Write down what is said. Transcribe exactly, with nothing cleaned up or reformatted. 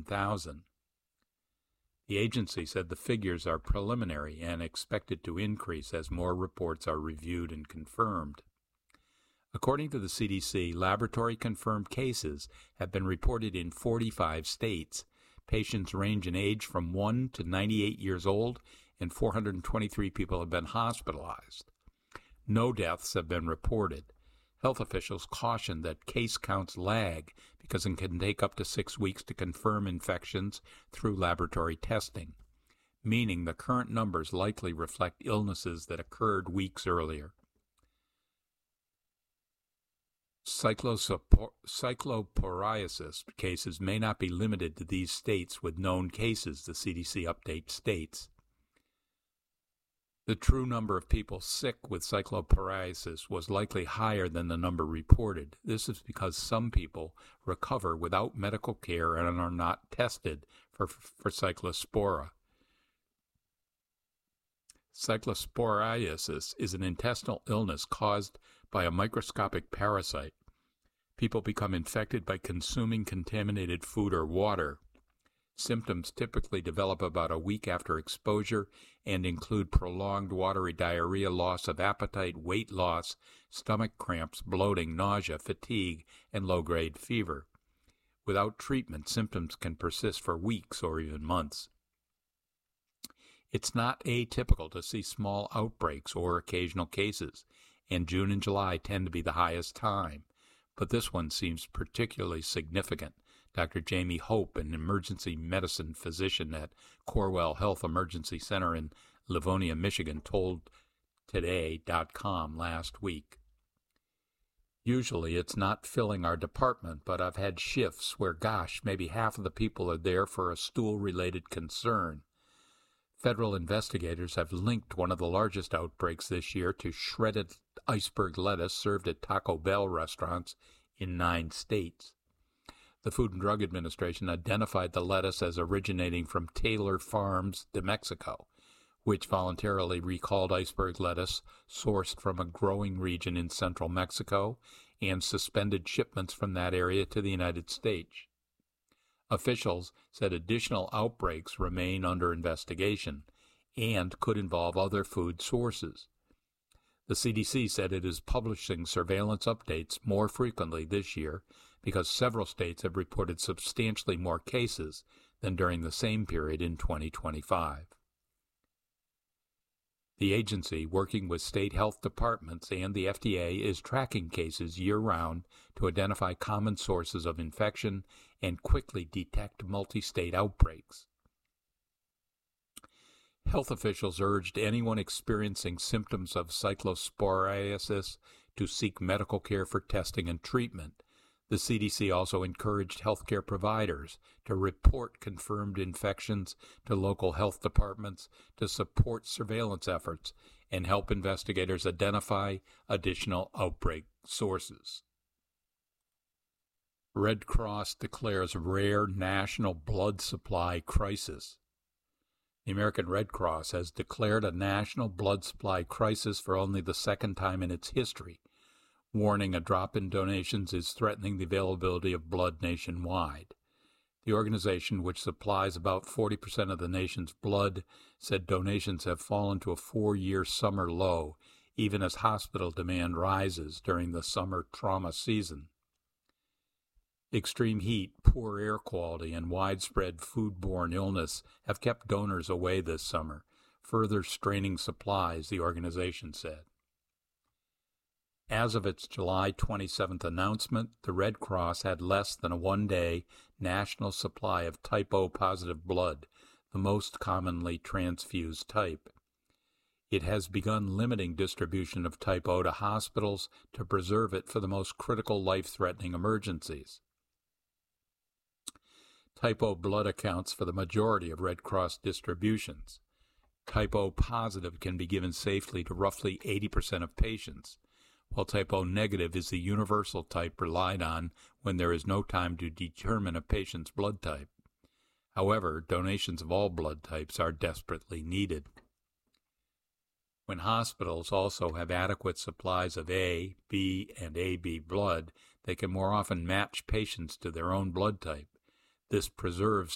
thousand. The agency said the figures are preliminary and expected to increase as more reports are reviewed and confirmed. According to the C D C, laboratory-confirmed cases have been reported in forty-five states. Patients range in age from one to ninety-eight years old, and four hundred twenty-three people have been hospitalized. No deaths have been reported. Health officials caution that case counts lag because it can take up to six weeks to confirm infections through laboratory testing, meaning the current numbers likely reflect illnesses that occurred weeks earlier. Cyclosopor- cycloporiasis cases may not be limited to these states with known cases, the C D C update states. The true number of people sick with cycloporiasis was likely higher than the number reported. This is because some people recover without medical care and are not tested for, for cyclospora. Cyclosporiasis is an intestinal illness caused by a microscopic parasite. People become infected by consuming contaminated food or water. Symptoms typically develop about a week after exposure and include prolonged watery diarrhea, loss of appetite, weight loss, stomach cramps, bloating, nausea, fatigue, and low-grade fever. Without treatment, symptoms can persist for weeks or even months. It's not atypical to see small outbreaks or occasional cases, and June and July tend to be the highest time, but this one seems particularly significant. Doctor Jamie Hope, an emergency medicine physician at Corewell Health Emergency Center in Livonia, Michigan, told Today dot com last week. Usually it's not filling our department, but I've had shifts where, gosh, maybe half of the people are there for a stool-related concern. Federal investigators have linked one of the largest outbreaks this year to shredded iceberg lettuce served at Taco Bell restaurants in nine states. The Food and Drug Administration identified the lettuce as originating from Taylor Farms de Mexico, which voluntarily recalled iceberg lettuce sourced from a growing region in central Mexico and suspended shipments from that area to the United States. Officials said additional outbreaks remain under investigation and could involve other food sources. The C D C said it is publishing surveillance updates more frequently this year because several states have reported substantially more cases than during the same period in twenty twenty-five. The agency, working with state health departments and the F D A, is tracking cases year-round to identify common sources of infection and quickly detect multi-state outbreaks. Health officials urged anyone experiencing symptoms of cyclosporiasis to seek medical care for testing and treatment. The C D C also encouraged healthcare providers to report confirmed infections to local health departments to support surveillance efforts and help investigators identify additional outbreak sources. Red Cross declares rare national blood supply crisis. The American Red Cross has declared a national blood supply crisis for only the second time in its history, warning a drop in donations is threatening the availability of blood nationwide. The organization, which supplies about forty percent of the nation's blood, said donations have fallen to a four-year summer low, even as hospital demand rises during the summer trauma season. Extreme heat, poor air quality, and widespread foodborne illness have kept donors away this summer, further straining supplies, the organization said. As of its July twenty-seventh announcement, the Red Cross had less than a one-day national supply of type O positive blood, the most commonly transfused type. It has begun limiting distribution of type O to hospitals to preserve it for the most critical life-threatening emergencies. Type O blood accounts for the majority of Red Cross distributions. Type O positive can be given safely to roughly eighty percent of patients, while type O negative is the universal type relied on when there is no time to determine a patient's blood type. However, donations of all blood types are desperately needed. When hospitals also have adequate supplies of A, B, and A B blood, they can more often match patients to their own blood type. This preserves